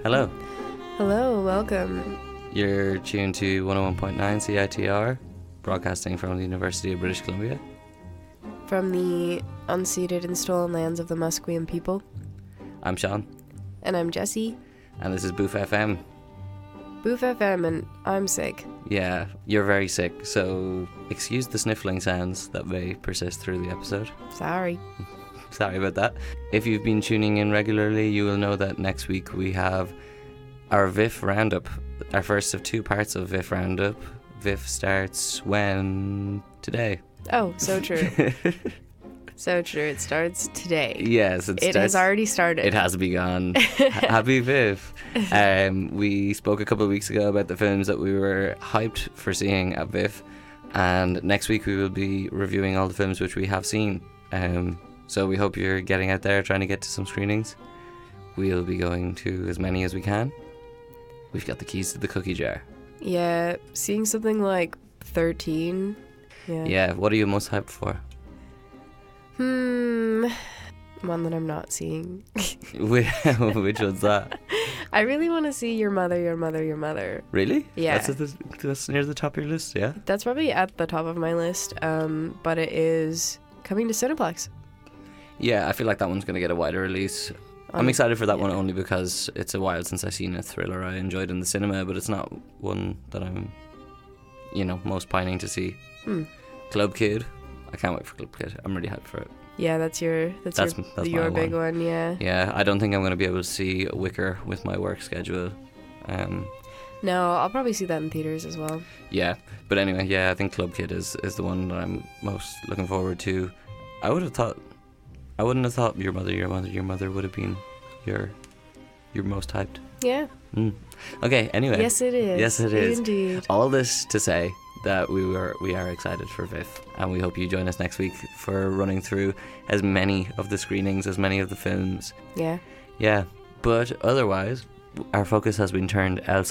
Hello. Hello, welcome. You're tuned to 101.9 CITR, broadcasting from the University of British Columbia. From the unceded and stolen lands of the Musqueam people. I'm Sean. And I'm Jessie. And this is Boof FM. Boof FM, and I'm sick. Yeah, you're very sick, so excuse the sniffling sounds that may persist through the episode. Sorry. Sorry about that. If you've been tuning in regularly, you will know that next week we have our VIF Roundup, our first of two parts of VIF Roundup. VIF starts when? Today. Oh, so true. So true. It starts today. Yes, it has already started. It has begun. Happy VIF. We spoke a couple of weeks ago about the films that we were hyped for seeing at VIF, and next week we will be reviewing all the films which we have seen. So we hope you're getting out there trying to get to some screenings. We'll be going to as many as we can. We've got the keys to the cookie jar. Yeah, seeing something like 13. Yeah, what are you most hyped for? One that I'm not seeing. Which one's that? I really want to see Your Mother, Your Mother, Your Mother. Really? Yeah. That's near the top of your list, yeah? That's probably at the top of my list, but it is coming to Cineplex. Yeah, I feel like that one's going to get a wider release. I'm excited for that one only because it's a while since I've seen a thriller I enjoyed in the cinema, but it's not one that I'm, most pining to see. Club Kid. I can't wait for Club Kid. I'm really hyped for it. Yeah, that's your big one, yeah. Yeah, I don't think I'm going to be able to see Wicker with my work schedule. No, I'll probably see that in theaters as well. Yeah, but anyway, yeah, I think Club Kid is the one that I'm most looking forward to. I wouldn't have thought Your Mother, Your Mother, Your Mother would have been your most hyped. Yeah. Okay, anyway. Yes, it is. Yes, it is. Indeed. All this to say that we are excited for VIF, and we hope you join us next week for running through as many of the screenings, as many of the films. Yeah. Yeah, but otherwise, our focus has been turned elsewhere.